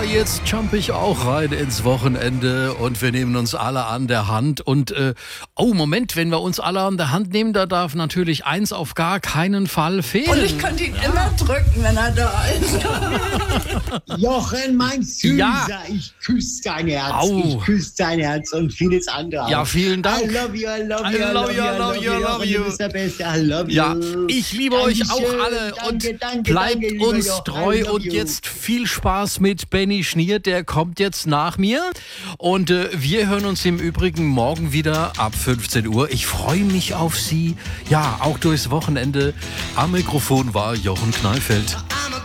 Ja, jetzt jump ich auch rein ins Wochenende und wir nehmen uns alle an der Hand. Und, Moment, wenn wir uns alle an der Hand nehmen, da darf natürlich eins auf gar keinen Fall fehlen. Und ich könnte ihn immer drücken, wenn er da ist. Jochen, mein Süßer, Ja. ich küsse dein Herz. Au. Ich küsse dein Herz und vieles andere. Ja, auch. vielen Dank. I love you, I love I you, I love love you, you, I love you, I love Jochen, you. du bist der Beste, I love you. Ja, ich liebe euch auch Dankeschön, alle und danke, bleibt lieber uns Jochen, I treu love und you. jetzt viel Spaß mit Benny Schnier, der kommt jetzt nach mir und wir hören uns im Übrigen morgen wieder ab 15 Uhr. Ich freue mich auf Sie, ja, auch durchs Wochenende. Am Mikrofon war Jochen Kneifeld.